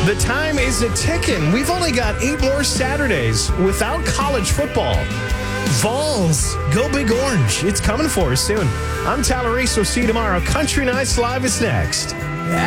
The time is a-ticking. We've only got 8 more Saturdays without college football. Vols, go Big Orange. It's coming for us soon. I'm Tyler Reese. We'll see you tomorrow. Country Nights Live is next.